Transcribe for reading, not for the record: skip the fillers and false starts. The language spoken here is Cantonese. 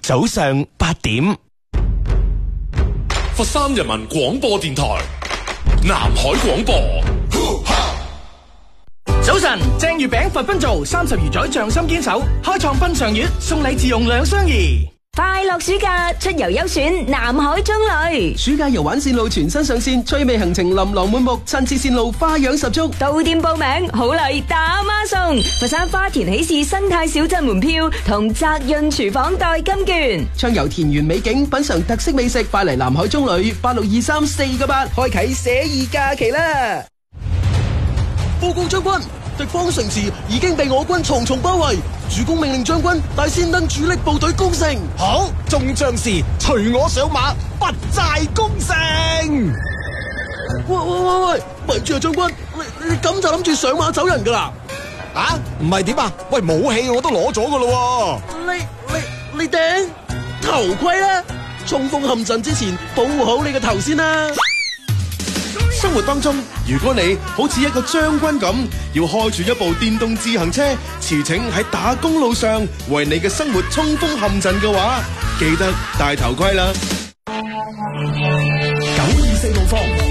早上8點。 佛山人民廣播電台南海廣播。 早晨，正月餅佛賓做30餘載匠心堅守，開創賓上月，送禮自用兩相宜。 快樂暑假，出遊優選南海中旅。 暑假遊玩線路全新上線，趣味行程琳琅滿目，親切線路花樣十足。 到店報名，好禮打孖送。佛山花田喜事生態小鎮門票同澤潤廚房代金券。 暢遊田園美景，品嘗特色美食，快嚟南海中旅8623498，開啟寫意假期啦！報告將軍，敵方城池已經被我軍重重包圍，主公命令將軍帶先登主力部隊攻城。 好，眾將士隨我上馬，不寨攻城。 喂，咪住啊，將軍，你咁就諗住上馬走人噶啦？ 啊，唔係點啊？喂，武器我都攞咗噶咯。 你頂頭盔啦！衝鋒陷陣之前，保護好你個頭先啦。 生活當中，如果你好似一個將軍咁，要開住一部電動自行車，馳騁喺打工路上，為你嘅生活衝鋒陷陣嘅話，記得戴頭盔啦。 924路況。